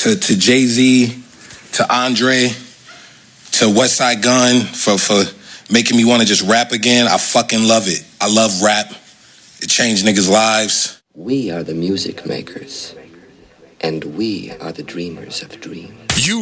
to Jay-Z, to Andre, to West Side Gun for making me want to just rap again. I fucking love it. I love rap. It changed niggas' lives. We are the music makers, and we are the dreamers of dreams. You